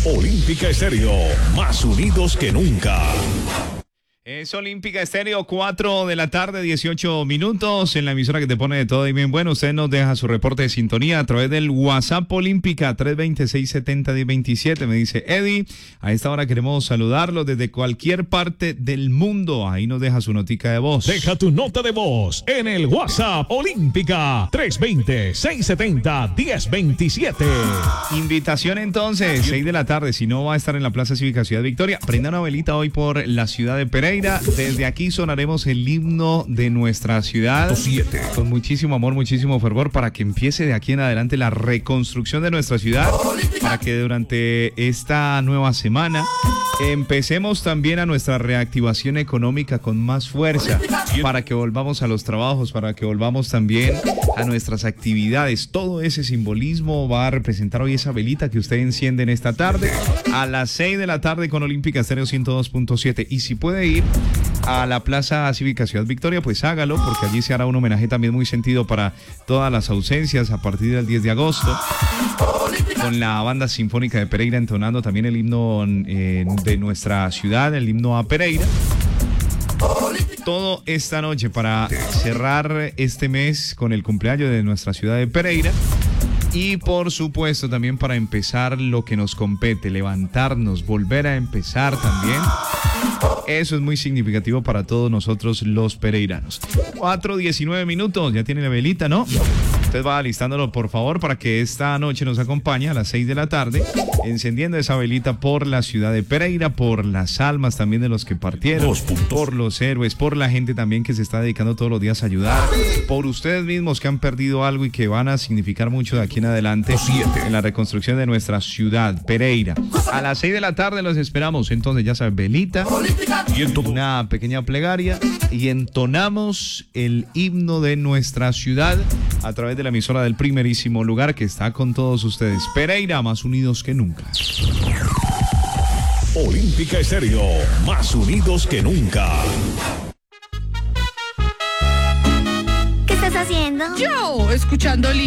Olímpica Estéreo, más unidos que nunca. Es Olímpica Estéreo, 4 de la tarde, 18 minutos, en la emisora que te pone de todo y bien bueno. Usted nos deja su reporte de sintonía a través del WhatsApp Olímpica 320-670-1027. Me dice Eddie, a esta hora queremos saludarlo desde cualquier parte del mundo. Ahí nos deja su notica de voz. Deja tu nota de voz en el WhatsApp Olímpica 320-670-1027. Invitación entonces, 6 de la tarde, si no va a estar en la Plaza Cívica Ciudad Victoria, prenda una velita hoy por la ciudad de Pereira. Desde aquí sonaremos el himno de nuestra ciudad 7. Con muchísimo amor, muchísimo fervor, para que empiece de aquí en adelante la reconstrucción de nuestra ciudad, para que durante esta nueva semana empecemos también a nuestra reactivación económica con más fuerza, para que volvamos a los trabajos, para que volvamos también a nuestras actividades. Todo ese simbolismo va a representar hoy esa velita que usted enciende en esta tarde a las 6 de la tarde con Olímpica Estéreo 102.7. Y si puede ir a la Plaza Cívica Ciudad Victoria, pues hágalo, porque allí se hará un homenaje también muy sentido para todas las ausencias a partir del 10 de agosto, con la Banda Sinfónica de Pereira entonando también el himno de nuestra ciudad, el himno a Pereira. Todo esta noche para cerrar este mes con el cumpleaños de nuestra ciudad de Pereira. Y por supuesto también para empezar lo que nos compete, levantarnos, volver a empezar también. Eso es muy significativo para todos nosotros los pereiranos. 4:19 minutos, ya tiene la velita, ¿no? Usted va alistándolo, por favor, para que esta noche nos acompañe a las 6 de la tarde, encendiendo esa velita por la ciudad de Pereira, por las almas también de los que partieron, por los héroes, por la gente también que se está dedicando todos los días a ayudar, por ustedes mismos que han perdido algo y que van a significar mucho de aquí en adelante en la reconstrucción de nuestra ciudad, Pereira. A las 6 de la tarde los esperamos, entonces ya saben, velita, una pequeña plegaria y entonamos el himno de nuestra ciudad a través de la emisora del primerísimo lugar que está con todos ustedes. Pereira, más unidos que nunca. Olímpica Estéreo, más unidos que nunca. ¿Qué estás haciendo? Yo, escuchando